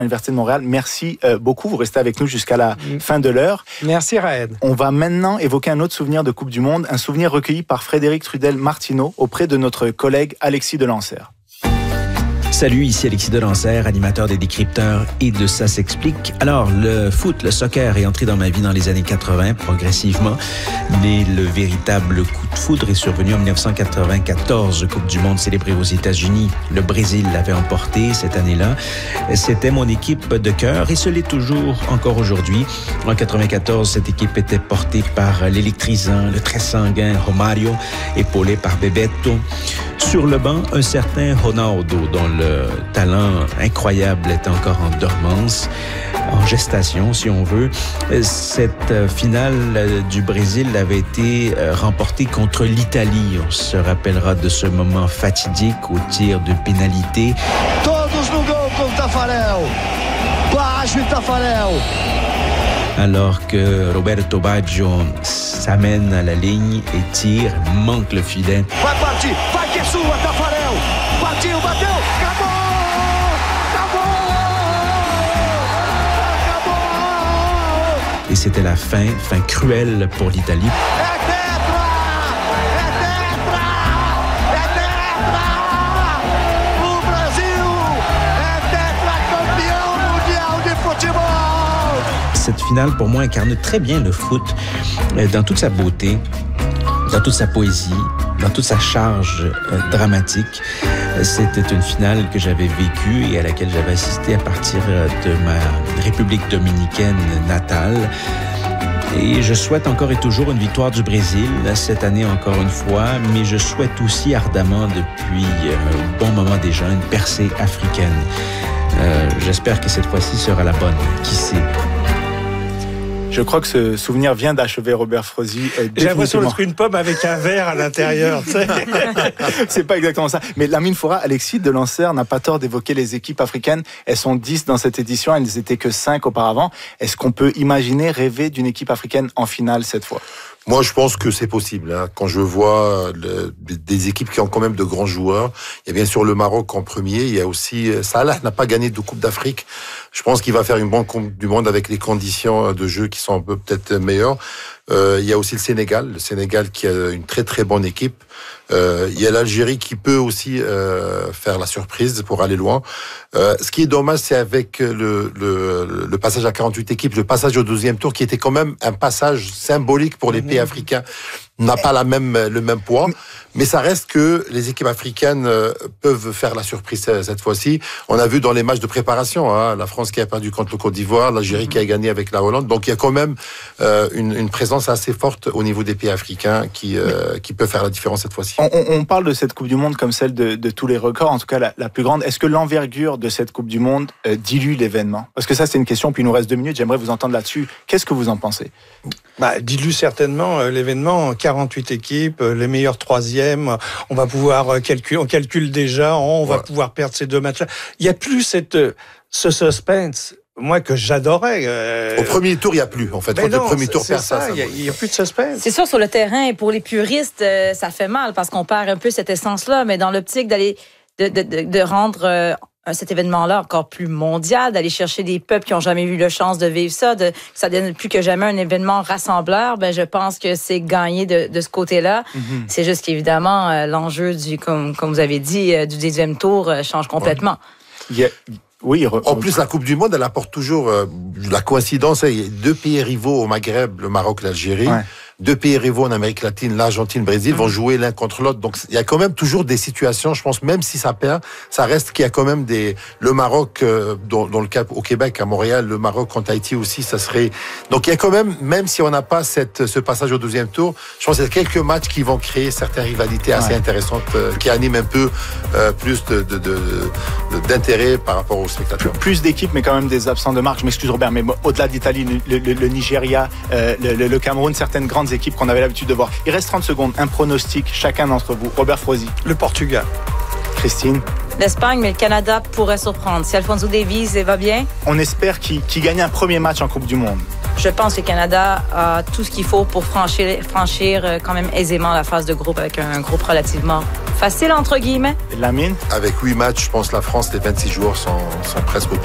l'Université de Montréal. Merci beaucoup. Vous restez avec nous jusqu'à la fin de l'heure. Merci, Raed. On va maintenant évoquer un autre souvenir de Coupe du Monde, un souvenir recueilli par Frédéric Trudel-Martineau auprès de notre collègue Alexis Delancert. Salut, ici Alexis Delancert, animateur des Décrypteurs et de Ça s'explique. Alors, le foot, le soccer est entré dans ma vie dans les années 80, progressivement. Mais le véritable coup de foudre est survenu en 1994, Coupe du Monde célébrée aux États-Unis. Le Brésil l'avait emporté cette année-là. C'était mon équipe de cœur et ce l'est toujours encore aujourd'hui. En 94, cette équipe était portée par l'électrisant, le très sanguin Romário, épaulé par Bebeto. Sur le banc, un certain Ronaldo, dont le talent incroyable est encore en dormance, en gestation, si on veut. Cette finale du Brésil avait été remportée contre l'Italie. On se rappellera de ce moment fatidique au tir de pénalité. Todos no gol com Taffarel. Baggio e Taffarel. Alors que Roberto Baggio s'amène à la ligne et tire, manque le filet. Vai partir, vai que é sua, Taffarel. Partiu, bateu, acabou! Et c'était la fin cruelle pour l'Italie. Cette finale, pour moi, incarne très bien le foot dans toute sa beauté, dans toute sa poésie, dans toute sa charge dramatique. C'était une finale que j'avais vécue et à laquelle j'avais assisté à partir de ma République dominicaine natale. Et je souhaite encore et toujours une victoire du Brésil, cette année encore une fois, mais je souhaite aussi ardemment depuis un bon moment déjà une percée africaine. J'espère que cette fois-ci sera la bonne, qui sait. Je crois que ce souvenir vient d'achever Robert Frozy. J'ai l'impression d'être une pomme avec un verre à l'intérieur. Tu sais. C'est pas exactement ça. Mais Lamine Foura, Alexis Delancert n'a pas tort d'évoquer les équipes africaines. Elles sont 10 dans cette édition, elles n'étaient que 5 auparavant. Est-ce qu'on peut imaginer, rêver d'une équipe africaine en finale cette fois ? Moi, je pense que c'est possible. Quand je vois des équipes qui ont quand même de grands joueurs, il y a bien sûr le Maroc en premier. Il y a aussi Salah n'a pas gagné de Coupe d'Afrique. Je pense qu'il va faire une bonne Coupe du Monde avec les conditions de jeu qui sont un peu peut-être meilleures. Il y a aussi le Sénégal qui a une très très bonne équipe. Il y a l'Algérie qui peut aussi faire la surprise pour aller loin. Ce qui est dommage, c'est avec le passage à 48 équipes, le passage au 12e tour, qui était quand même un passage symbolique pour les pays africains. N'a pas le même poids, mais ça reste que les équipes africaines peuvent faire la surprise cette fois-ci. On a vu dans les matchs de préparation, la France qui a perdu contre le Côte d'Ivoire, l'Algérie qui a gagné avec la Hollande. Donc il y a quand même une présence assez forte au niveau des pays africains qui peut faire la différence cette fois-ci. On parle de cette Coupe du Monde comme celle de tous les records, en tout cas la plus grande. Est-ce que l'envergure de cette Coupe du Monde dilue l'événement ? Parce que ça, c'est une question, puis il nous reste 2 minutes, j'aimerais vous entendre là-dessus. Qu'est-ce que vous en pensez ? Dilue certainement l'événement. 48 équipes, les meilleurs troisièmes, on va pouvoir on calcule déjà, on va pouvoir perdre ces 2 matchs-là. Il n'y a plus ce suspense. Moi, que j'adorais. Au premier tour, il n'y a plus, en fait. Quand le premier tour perd ça. Il n'y a plus de suspense. C'est sûr, sur le terrain, et pour les puristes, ça fait mal parce qu'on perd un peu cette essence-là, mais dans l'optique de rendre cet événement-là encore plus mondial, d'aller chercher des peuples qui n'ont jamais eu la chance de vivre ça, que ça devienne plus que jamais un événement rassembleur, je pense que c'est gagné de ce côté-là. Mm-hmm. C'est juste qu'évidemment, l'enjeu, comme vous avez dit, du 10e tour change complètement. Ouais. Oui, en plus, la Coupe du Monde, elle apporte toujours la coïncidence. Il y a 2 pays rivaux au Maghreb, le Maroc et l'Algérie. Ouais. 2 pays rivaux en Amérique latine, l'Argentine, le Brésil, vont jouer l'un contre l'autre. Donc, il y a quand même toujours des situations, je pense, même si ça perd, ça reste qu'il y a quand même le Maroc, dans le cas au Québec, à Montréal, le Maroc contre Haïti aussi, ça serait... Donc, il y a quand même si on n'a pas ce passage au 12e tour, je pense qu'il y a quelques matchs qui vont créer certaines rivalités assez intéressantes, qui animent un peu plus d'intérêt par rapport aux spectateurs. Plus d'équipes, mais quand même des absents de marque. Je m'excuse, Robert, mais au-delà d'Italie, le Nigeria, le Cameroun, certaines grandes équipes qu'on avait l'habitude de voir. Il reste 30 secondes. Un pronostic, chacun d'entre vous. Robert Frozy. Le Portugal. Christine. L'Espagne, mais le Canada pourrait surprendre. Si Alphonso Davies va bien. On espère qu'il gagne un premier match en Coupe du Monde. Je pense que le Canada a tout ce qu'il faut pour franchir quand même aisément la phase de groupe avec un groupe relativement facile, entre guillemets. Lamine. Avec 8 matchs, je pense que la France, les 26 joueurs sont presque au